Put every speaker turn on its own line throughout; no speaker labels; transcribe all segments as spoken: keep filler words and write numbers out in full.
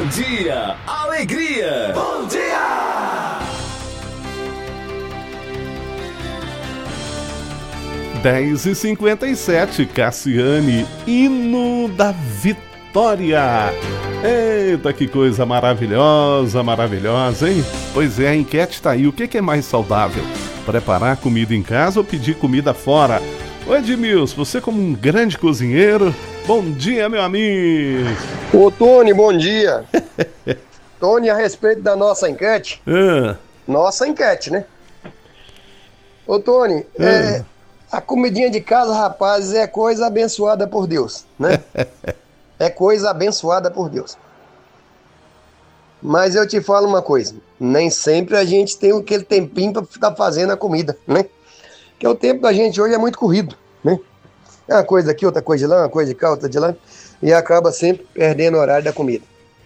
dia, alegria! Bom dia!
dez e cinquenta e sete, Cassiane, hino da vitória. Eita, que coisa maravilhosa, maravilhosa, hein? Pois é, a enquete tá aí. O que, que é mais saudável? Preparar comida em casa ou pedir comida fora? Ô Edmilson, você como um grande cozinheiro, bom dia, meu amigo.
Ô Tony, bom dia. Tony, a respeito da nossa enquete,
ah.
nossa enquete, né? Ô Tony,
ah.
é, a comidinha de casa, rapaz, é coisa abençoada por Deus, né? É coisa abençoada por Deus. Mas eu te falo uma coisa, nem sempre a gente tem aquele tempinho pra ficar fazendo a comida, né? Porque o tempo da gente hoje é muito corrido, né? É uma coisa aqui, outra coisa de lá, uma coisa de cá, outra de lá, e acaba sempre perdendo o horário da comida.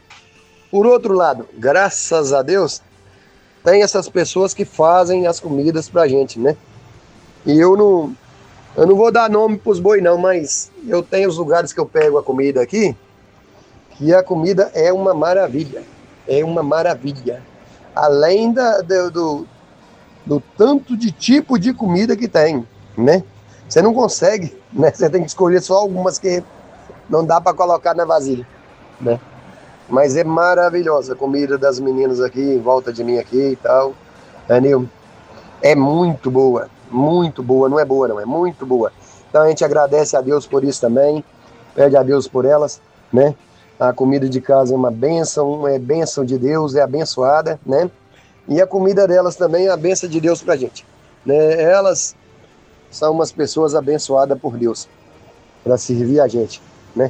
Por outro lado, graças a Deus, tem essas pessoas que fazem as comidas pra gente, né? E eu não, eu não vou dar nome pros boi não, mas eu tenho os lugares que eu pego a comida aqui, que a comida é uma maravilha, é uma maravilha. Além da, do, do, do tanto de tipo de comida que tem, né? Você não consegue, né? Você tem que escolher só algumas que não dá para colocar na vasilha, né? Mas é maravilhosa a comida das meninas aqui, em volta de mim aqui e tal, entendeu? É muito boa, muito boa, não é boa não, é muito boa. Então a gente agradece a Deus por isso também, pede a Deus por elas, né? A comida de casa é uma bênção, é bênção de Deus, é abençoada, né? E a comida delas também é a bênção de Deus pra gente, né? Elas são umas pessoas abençoadas por Deus, para servir a gente, né?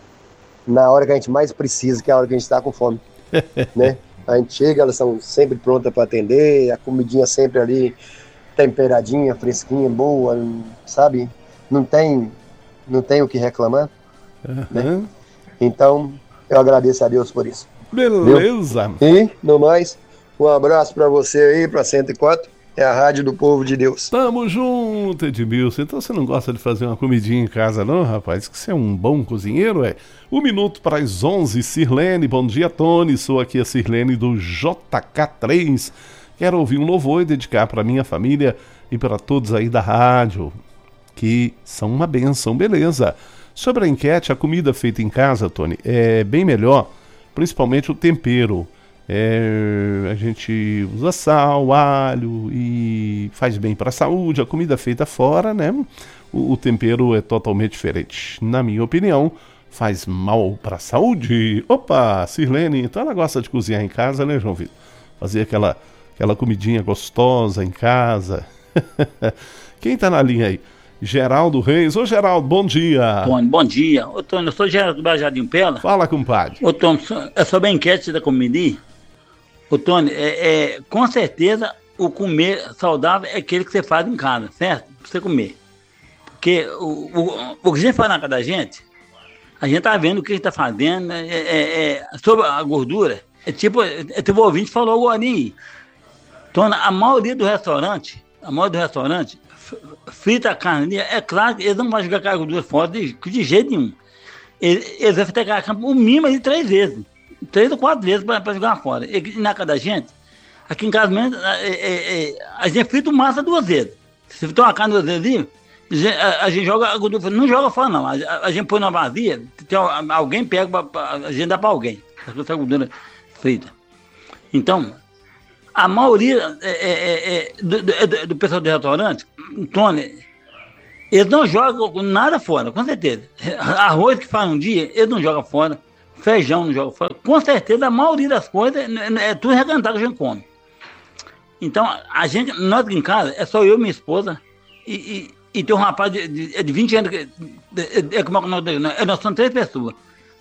Na hora que a gente mais precisa, que é a hora que a gente está com fome, né? A gente chega, elas são sempre prontas para atender, a comidinha sempre ali temperadinha, fresquinha, boa, sabe? Não tem, não tem o que reclamar, uhum. Né? Então, eu agradeço a Deus por isso.
Beleza.
Viu? E, no mais, um abraço para você aí, para cento e quatro. É a rádio do povo de Deus.
Tamo junto, Edmilson. Então você não gosta de fazer uma comidinha em casa, não, rapaz? Que você é um bom cozinheiro, é? Um minuto para as onze, Sirlene. Bom dia, Tony. Sou aqui a Sirlene do J K três. Quero ouvir um louvor e dedicar para minha família e para todos aí da rádio, que são uma benção, beleza. Sobre a enquete, a comida feita em casa, Tony, é bem melhor, principalmente o tempero. É, a gente usa sal, alho e faz bem para a saúde. A comida feita fora, né? O, o tempero é totalmente diferente. Na minha opinião, faz mal para a saúde. Opa, Sirlene, então ela gosta de cozinhar em casa, né, João Vitor? Fazer aquela, aquela comidinha gostosa em casa. Quem tá na linha aí? Geraldo Reis. Ô Geraldo, bom dia.
Tony, bom dia. Ô Tony, eu sou Geraldo do Bajadinho Pela.
Fala, compadre.
Ô Tony, é sobre a enquete da comida. Ô Tony, é, é, com certeza o comer saudável é aquele que você faz em casa, certo? Pra você comer. Porque o, o, o que a gente faz na casa da gente, a gente tá vendo o que a gente tá fazendo, é, é, é, sobre a gordura, é tipo, é, tipo o ouvinte falou agora aí. Tony, a maioria do restaurante, a maioria do restaurante, frita a carne ali, é claro que eles não vão jogar aquela gordura fora de, de jeito nenhum. Eles, eles vão fritar aquela carne o mínimo de três vezes. Três ou quatro vezes para jogar fora. E na casa da gente, aqui em casa mesmo, é, é, é, a gente frita massa duas vezes. Se fritar uma carne duas vezes ali, a, a gente joga a gordura, não joga fora não. A, a, a gente põe na vazia, tem, alguém pega, pra, pra, a gente dá para alguém. Essa gordura frita. Então, a maioria é, é, é, do, do, do pessoal do restaurante, Tony, eles não jogam nada fora, com certeza. Arroz que faz um dia, eles não jogam fora. Feijão não joga fora. Com certeza, a maioria das coisas é, é tudo requentado que a gente come. Então, a gente, nós aqui em casa, é só eu e minha esposa, e, e, e tem um rapaz de, de, de vinte anos, é como nós, nós somos três pessoas.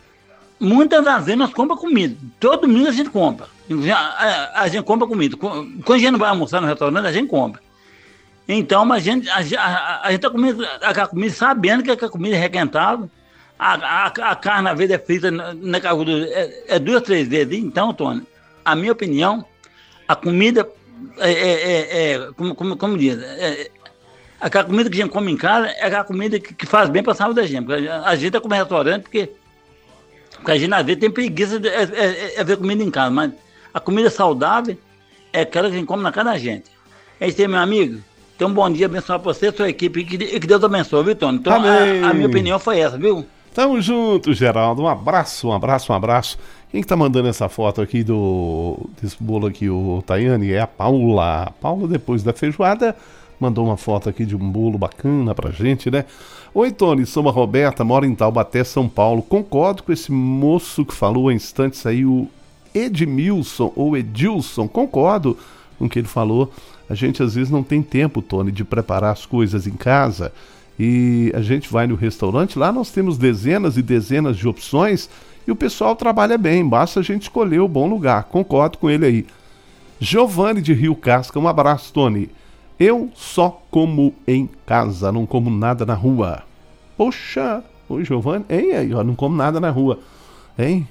Muitas das vezes nós compramos comida. Todo domingo a gente compra. A, a, a gente compra comida. Quando a gente não vai almoçar no restaurante, a gente compra. Então, a gente a, a, a gente está comendo aquela comida sabendo que a comida é requentada. A, a, a carne, às vezes, é frita na, na gordura, é, é duas, três vezes. Então, Tony, a minha opinião, a comida é, é, é, é como, como, como diz, é, aquela comida que a gente come em casa é aquela comida que, que faz bem para a saúde da gente. A gente está comendo restaurante porque Porque a gente às vezes tem preguiça de é, é, é ver comida em casa, mas a comida saudável é aquela que a gente come na casa da gente. É isso aí, meu amigo. Então, um bom dia, abençoar pra você, sua equipe, e que, que Deus abençoe, viu, Tony? Então, a, a minha opinião foi essa, viu?
Tamo junto, Geraldo. Um abraço, um abraço, um abraço. Quem que tá mandando essa foto aqui do desse bolo aqui, o Tayane? É a Paula. A Paula, depois da feijoada, mandou uma foto aqui de um bolo bacana pra gente, né? Oi, Tony, sou a Roberta, moro em Taubaté, São Paulo. Concordo com esse moço que falou há instantes aí, o Edmilson ou Edilson. Concordo com o que ele falou. A gente às vezes não tem tempo, Tony, de preparar as coisas em casa. E a gente vai no restaurante, lá nós temos dezenas e dezenas de opções e o pessoal trabalha bem, basta a gente escolher o bom lugar. Concordo com ele aí. Giovanni de Rio Casca, um abraço, Tony. Eu só como em casa, não como nada na rua. Poxa, oi Giovanni, hein, aí, ó, não como nada na rua, hein?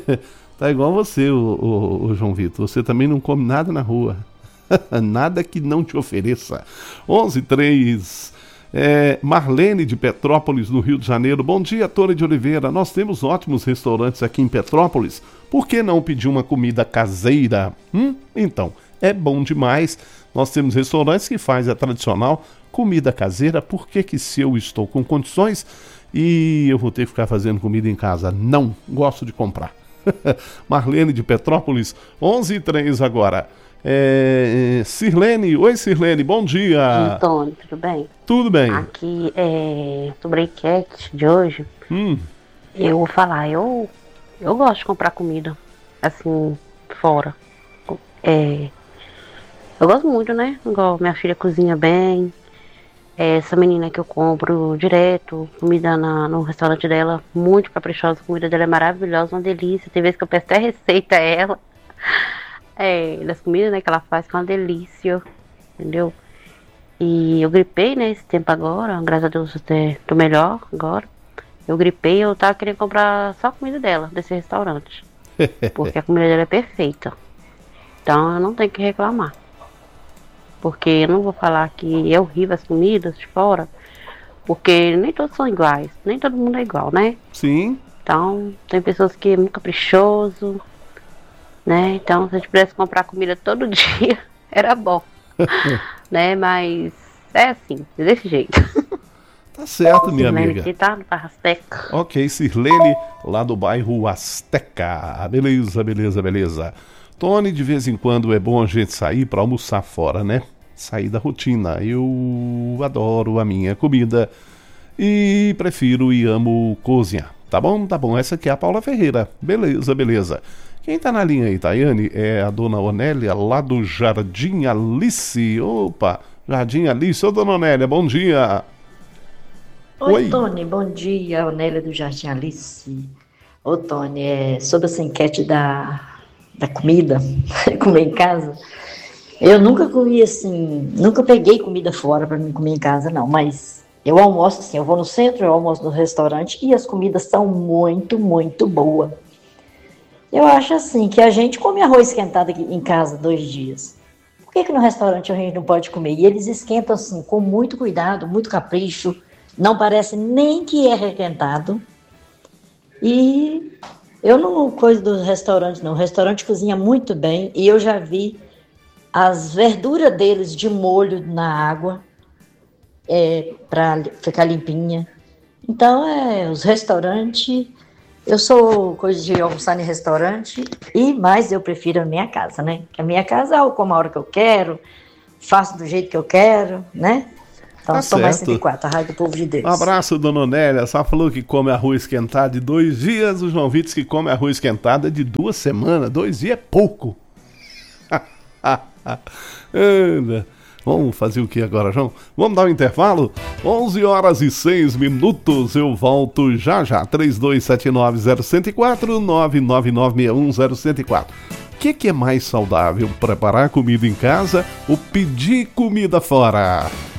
Tá igual você, o, o, o João Vitor, você também não come nada na rua. Nada que não te ofereça. onze e três. É, Marlene de Petrópolis, no Rio de Janeiro. Bom dia, Tony de Oliveira. Nós temos ótimos restaurantes aqui em Petrópolis. Por que não pedir uma comida caseira? Hum? Então, é bom demais. Nós temos restaurantes que fazem a tradicional comida caseira. Por que que se eu estou com condições e eu vou ter que ficar fazendo comida em casa? Não, gosto de comprar. Marlene de Petrópolis, onze e três agora. É, Sirlene, oi Sirlene, bom dia.
Antônio, tudo bem?
Tudo bem.
Aqui é sobre a enquete de hoje.
Hum.
Eu vou falar, eu, eu gosto de comprar comida assim, fora. É, eu gosto muito, né? Igual minha filha cozinha bem. É, essa menina que eu compro direto, comida na, no restaurante dela, muito caprichosa, a comida dela é maravilhosa, uma delícia. Tem vezes que eu peço até receita a ela. É, das comidas, né, que ela faz, que é uma delícia, entendeu? E eu gripei, né, esse tempo agora, graças a Deus até tô melhor agora. Eu gripei, eu tava querendo comprar só a comida dela, desse restaurante. Porque a comida dela é perfeita. Então eu não tenho que reclamar. Porque eu não vou falar que é horrível as comidas de fora, porque nem todos são iguais, nem todo mundo é igual, né?
Sim.
Então, tem pessoas que é muito caprichoso, né? Então, se a gente pudesse comprar comida todo dia, era bom. Né? Mas é assim, desse jeito.
Tá certo, minha
Sirlene
amiga.
aqui, tá? Do bairro Azteca.
Ok, Sirlene, lá do bairro Azteca. Beleza, beleza, beleza. Tony, de vez em quando é bom a gente sair para almoçar fora, né? Sair da rotina. Eu adoro a minha comida e prefiro e amo cozinhar. Tá bom? Tá bom. Essa aqui é a Paula Ferreira. Beleza, beleza. Quem tá na linha aí, Tayane, é a dona Onélia, lá do Jardim Alice. Opa, Jardim Alice. Ô, dona Onélia, bom dia.
Oi,
Oi.
Tony, bom dia, Onélia do Jardim Alice. Ô, Tony, é, sobre essa enquete da, da comida, comer em casa, eu nunca comi assim, nunca peguei comida fora para mim comer em casa, não, mas eu almoço assim, eu vou no centro, eu almoço no restaurante e as comidas são muito, muito boas. Eu acho assim, que a gente come arroz esquentado aqui em casa dois dias. Por que que no restaurante a gente não pode comer? E eles esquentam assim, com muito cuidado, muito capricho, não parece nem que é requentado. E eu não coisa do restaurante, não. O restaurante cozinha muito bem e eu já vi as verduras deles de molho na água é, para ficar limpinha. Então, é, os restaurantes... Eu sou coisa de almoçar em restaurante e mais eu prefiro a minha casa, né? Que a minha casa eu como a hora que eu quero, faço do jeito que eu quero, né? Então,
Tá
sou mais
certo.
cento e quatro, a Rádio do Povo de Deus.
Um abraço, dona Onélia. Só falou que come arroz esquentado de dois dias. O João Vitor que come arroz esquentado de duas semanas. Dois dias é pouco. Anda. Vamos fazer o que agora, João? Vamos dar um intervalo? onze horas e seis minutos. Eu volto já já. três dois sete nove zero um zero quatro, nove nove nove seis um zero um zero quatro. O que, que é mais saudável? Preparar comida em casa ou pedir comida fora?